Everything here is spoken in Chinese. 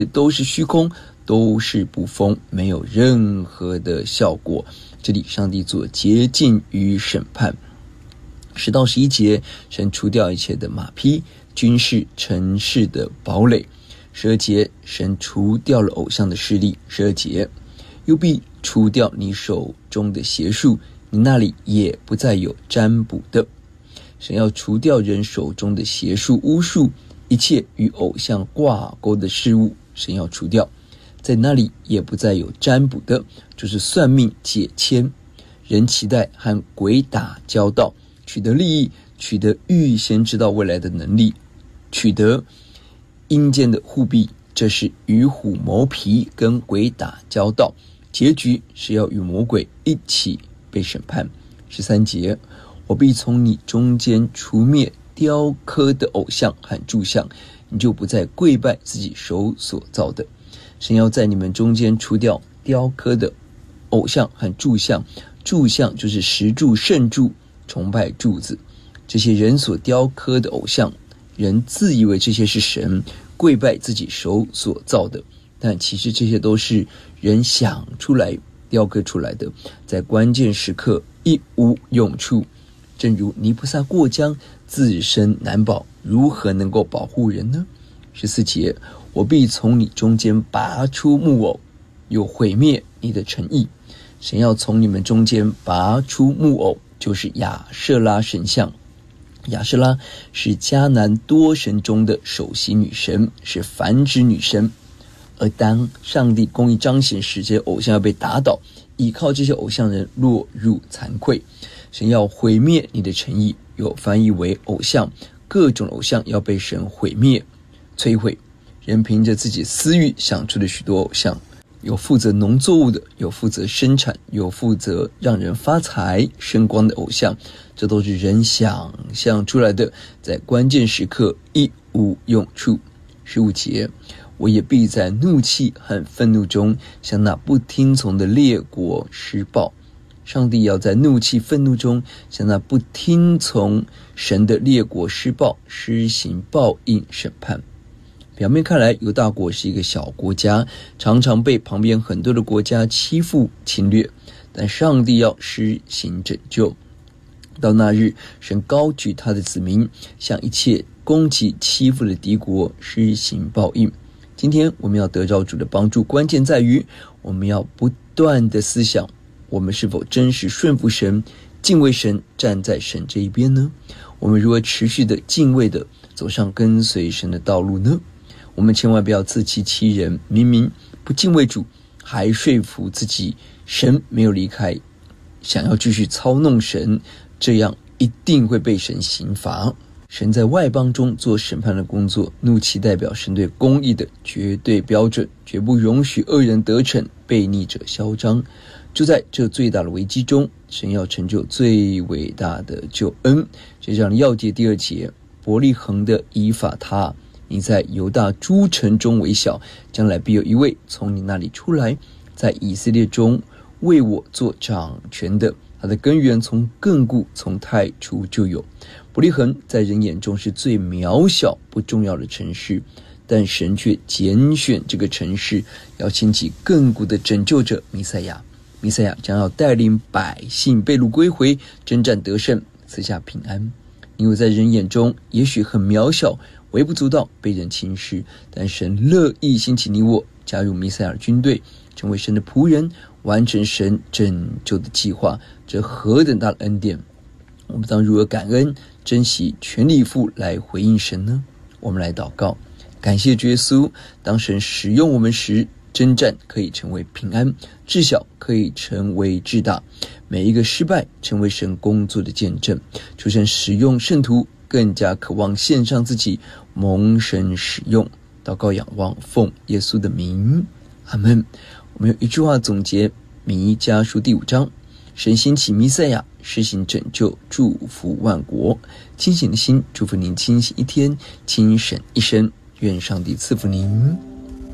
都是虚空，都是捕风，没有任何的效果。这里上帝做洁净与审判。10到11节，神除掉一切的马匹、军事、城市的堡垒。12节，神除掉了偶像的势力。12节，又必除掉你手中的邪术，你那里也不再有占卜的。神要除掉人手中的邪术、巫术，一切与偶像挂钩的事物，神要除掉。在那里也不再有占卜的，就是算命解签，人期待和鬼打交道，取得利益，取得预先知道未来的能力，取得阴间的护庇，这是与虎谋皮，跟鬼打交道，结局是要与魔鬼一起被审判。13节，我必从你中间除灭雕刻的偶像和柱像，你就不再跪拜自己手所造的。神要在你们中间除掉雕刻的偶像和柱像，柱像就是石柱、圣柱，崇拜柱子。这些人所雕刻的偶像，人自以为这些是神，跪拜自己手所造的，但其实这些都是人想出来雕刻出来的，在关键时刻一无用处。正如尼布撒过江，自身难保，如何能够保护人呢？14节，我必从你中间拔出木偶，又毁灭你的诚意。神要从你们中间拔出木偶，就是亚舍拉神像。亚舍拉是迦南多神中的首席女神，是繁殖女神。而当上帝公义彰显时，这些偶像要被打倒，依靠这些偶像人落入惭愧。神要毁灭你的诚意，又翻译为偶像，各种偶像要被神毁灭摧毁。人凭着自己私欲想出的许多偶像，有负责农作物的，有负责生产，有负责让人发财升光的偶像，这都是人想象出来的，在关键时刻一无用处。15节，我也必在怒气和愤怒中向那不听从的列国施报。上帝要在怒气愤怒中向那不听从神的列国施报，施行报应审判。表面看来，犹大国是一个小国家，常常被旁边很多的国家欺负侵略，但上帝要施行拯救。到那日，神高举他的子民，向一切攻击欺负的敌国施行报应。今天我们要得着主的帮助，关键在于我们要不断的思想，我们是否真实顺服神，敬畏神，站在神这一边呢？我们如何持续的敬畏的走上跟随神的道路呢？我们千万不要自欺欺人，明明不敬畏主，还说服自己神没有离开，想要继续操弄神，这样一定会被神刑罚。神在外邦中做审判的工作，怒气代表神对公义的绝对标准，绝不容许恶人得逞，悖逆者嚣张。就在这最大的危机中，神要成就最伟大的救恩。这样要节第2节，伯利恒的以法他，你在犹大诸城中为小，将来必有一位从你那里出来，在以色列中为我做掌权的。他的根源从亘古，从太初就有。伯利恒在人眼中是最渺小不重要的城市，但神却拣选这个城市，要兴起亘古的拯救者弥赛亚。弥赛亚将要带领百姓被掳归回，征战得胜，赐下平安。因为在人眼中也许很渺小，微不足道，被人轻视，但神乐意兴起你我，加入弥赛亚的军队，成为神的仆人，完成神拯救的计划。这何等大的恩典！我们当如何感恩、珍惜、全力以赴来回应神呢？我们来祷告，感谢主耶稣，当神使用我们时，征战可以成为平安，治小可以成为治大，每一个失败成为神工作的见证。求神使用圣徒，更加渴望献上自己，蒙神使用。祷告仰望，奉耶稣的名，阿们。我们用一句话总结弥迦书第5章，神兴起弥赛亚，施行拯救，祝福万国。清醒的心，祝福您清醒一天，清省一生。愿上帝赐福您。